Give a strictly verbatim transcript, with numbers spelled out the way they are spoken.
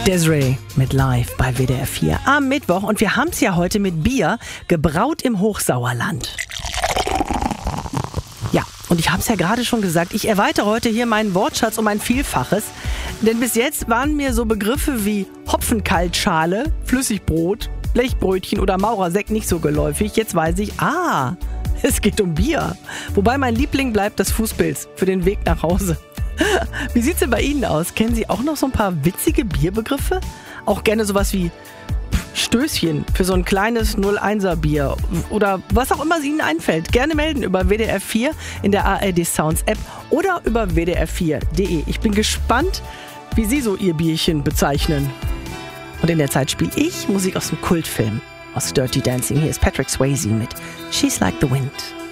Des'ree mit Live bei W D R vier am Mittwoch. Und wir haben es ja heute mit Bier, gebraut im Hochsauerland. Ja, und ich habe es ja gerade schon gesagt, ich erweitere heute hier meinen Wortschatz um ein Vielfaches. Denn bis jetzt waren mir so Begriffe wie Hopfenkaltschale, Flüssigbrot, Blechbrötchen oder Maurersekt nicht so geläufig. Jetzt weiß ich, ah, es geht um Bier. Wobei mein Liebling bleibt das Fußpilz für den Weg nach Hause. Wie sieht's denn bei Ihnen aus? Kennen Sie auch noch so ein paar witzige Bierbegriffe? Auch gerne sowas wie Stößchen für so ein kleines null einser Bier oder was auch immer Ihnen einfällt. Gerne melden über W D R vier in der A R D Sounds App oder über w d r vier punkt d e. Ich bin gespannt, wie Sie so Ihr Bierchen bezeichnen. Und in der Zeit spiele ich Musik aus dem Kultfilm, aus Dirty Dancing. Hier ist Patrick Swayze mit She's Like the Wind.